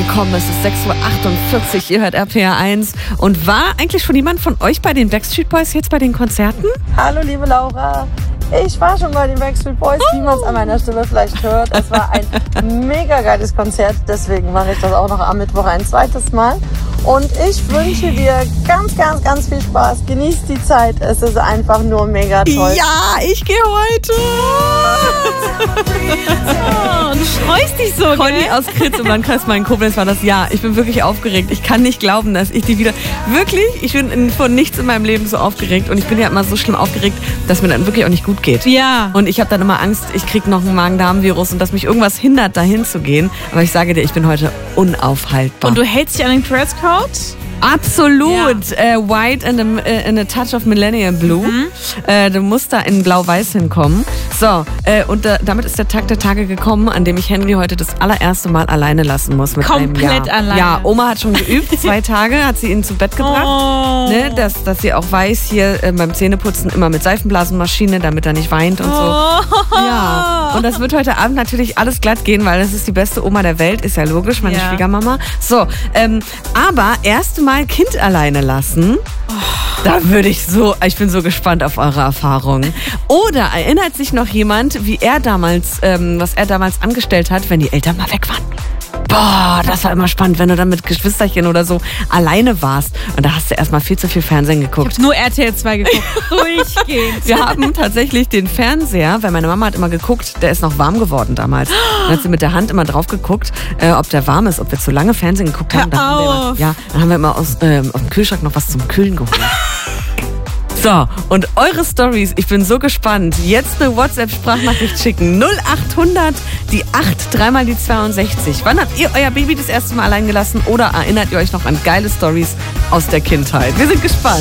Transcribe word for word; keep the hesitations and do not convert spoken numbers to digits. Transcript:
gekommen. Es ist sechs Uhr achtundvierzig, ihr hört R P R eins. Und war eigentlich schon jemand von euch bei den Backstreet Boys jetzt bei den Konzerten? Hallo liebe Laura, ich war schon bei den Backstreet Boys, wie man es an meiner Stimme vielleicht hört. Es war ein mega geiles Konzert, deswegen mache ich das auch noch am Mittwoch ein zweites Mal. Und ich wünsche dir ganz, ganz, ganz viel Spaß. Genieß die Zeit. Es ist einfach nur mega toll. Ja, ich gehe heute. Oh, du freust dich so, Conny gell? aus Kritz im Landkreis Main-Koblenz war das. Ja, ich bin wirklich aufgeregt. Ich kann nicht glauben, dass ich die wieder... Wirklich, ich bin in, von nichts in meinem Leben so aufgeregt. Und ich bin ja immer so schlimm aufgeregt, dass mir dann wirklich auch nicht gut geht. Ja. Und ich habe dann immer Angst, ich kriege noch ein Magen-Darm-Virus und dass mich irgendwas hindert, dahin zu gehen. Aber ich sage dir, ich bin heute unaufhaltbar. Und du hältst dich an den Dresscode? Absolut. Ja. Äh, white and a, äh, and a touch of Millennium Blue. Mhm. Äh, du musst da in Blau-Weiß hinkommen. So, äh, und da, damit ist der Tag der Tage gekommen, an dem ich Henry heute das allererste Mal alleine lassen muss. Mit Komplett einem Jahr. alleine. Ja, Oma hat schon geübt. Zwei Tage hat sie ihn zu Bett gebracht. Oh. Ne, dass, dass sie auch weiß, hier äh, beim Zähneputzen immer mit Seifenblasenmaschine, damit er nicht weint und so. Oh. Ja, und das wird heute Abend natürlich alles glatt gehen, weil das ist die beste Oma der Welt, ist ja logisch, meine ja. Schwiegermama. So, ähm, aber erste Mal Kind alleine lassen, oh. da würde ich so, ich bin so gespannt auf eure Erfahrungen. Oder erinnert sich noch jemand, wie er damals, ähm, was er damals angestellt hat, wenn die Eltern mal weg waren? Boah, das war immer spannend, wenn du dann mit Geschwisterchen oder so alleine warst. Und da hast du erstmal viel zu viel Fernsehen geguckt. Ich hab nur R T L zwei geguckt. Durchgehend. Wir haben tatsächlich den Fernseher, weil meine Mama hat immer geguckt, der ist noch warm geworden damals. Dann hat sie mit der Hand immer drauf geguckt, äh, ob der warm ist, ob wir zu lange Fernsehen geguckt haben. Dann haben wir immer, ja, dann haben wir immer aus, äh, aus dem Kühlschrank noch was zum Kühlen geholt. So, und eure Stories, ich bin so gespannt. Jetzt eine WhatsApp-Sprachnachricht schicken. null achthundert, die acht, dreimal die zweiundsechzig. Wann habt ihr euer Baby das erste Mal allein gelassen oder erinnert ihr euch noch an geile Stories aus der Kindheit? Wir sind gespannt.